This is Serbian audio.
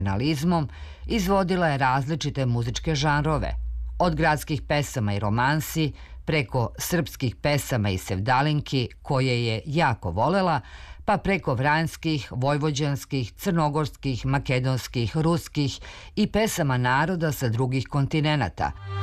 Analizmom izvodila je različite muzičke žanrove, od gradskih pesama i romansi, preko srpskih pesama i sevdalinki, koje je jako volela, pa preko vranjskih, vojvođanskih, crnogorskih, makedonskih, ruskih i pesama naroda sa drugih kontinenata –